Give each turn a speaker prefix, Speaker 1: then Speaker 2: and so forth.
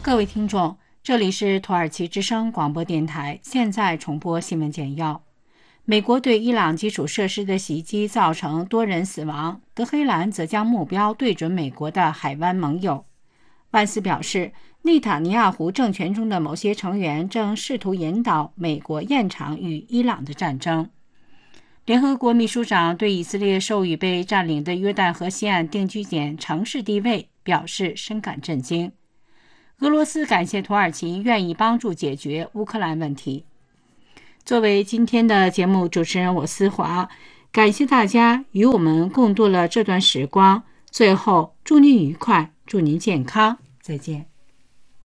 Speaker 1: 各位听众，这里是土耳其之声广播电台，现在重播新闻简要。美国对伊朗基础设施的袭击造成多人死亡，德黑兰则将目标对准美国的海湾盟友。万斯表示，内塔尼亚胡政权中的某些成员正试图引导美国延长与伊朗的战争。联合国秘书长对以色列授予被占领的约旦河西岸定居点城市地位表示深感震惊。俄罗斯感谢土耳其愿意帮助解决乌克兰问题。作为今天的节目主持人，我思华，感谢大家与我们共度了这段时光。最后，祝您愉快，祝您健康，再见。